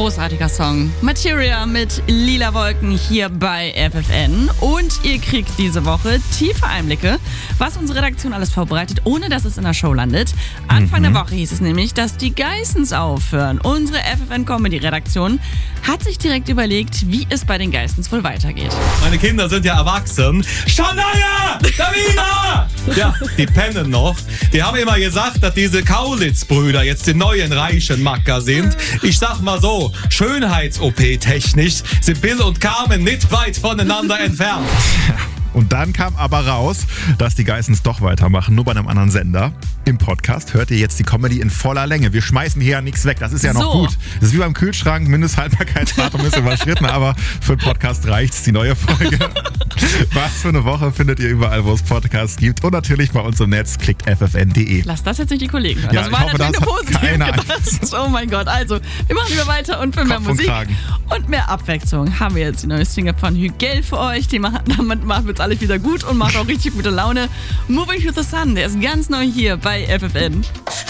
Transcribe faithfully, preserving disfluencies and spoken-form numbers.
Großartiger Song. Materia mit Lila Wolken hier bei F F N. Und ihr kriegt diese Woche tiefe Einblicke, was unsere Redaktion alles vorbereitet, ohne dass es in der Show landet. Anfang mhm. der Woche hieß es nämlich, dass die Geissens aufhören. Unsere F F N-Comedy-Redaktion hat sich direkt überlegt, wie es bei den Geissens wohl weitergeht. Meine Kinder sind ja erwachsen. Shania! Davina! Ja, die pennen noch. Die haben immer gesagt, dass diese Kaulitz-Brüder jetzt die neuen reichen Macker sind. Ich sag mal so, Schönheits-O P-technisch sind Bill und Carmen nicht weit voneinander entfernt. Und dann kam aber raus, dass die Geissens doch weitermachen, nur bei einem anderen Sender. Im Podcast hört ihr jetzt die Comedy in voller Länge. Wir schmeißen hier ja nichts weg, das ist ja noch so. gut. Das ist wie beim Kühlschrank, Mindesthaltbarkeitsdatum ist überschritten, aber für den Podcast reicht's, die neue Folge. Was für eine Woche findet ihr überall, wo es Podcasts gibt und natürlich bei uns im Netz, klickt f f n punkt d e. Lass das jetzt nicht die Kollegen hören. Ja, das war ich hoffe, natürlich das nur hat positiv keiner gedacht. Oh mein Gott, also wir machen lieber weiter und für mehr Kopf und Musik Kragen. und mehr Abwechslung haben wir jetzt die neue Single von Hügel für euch. Die machen, damit machen wir jetzt alle wieder gut und macht auch richtig gute Laune. Moving to the Sun, der ist ganz neu hier bei F F N.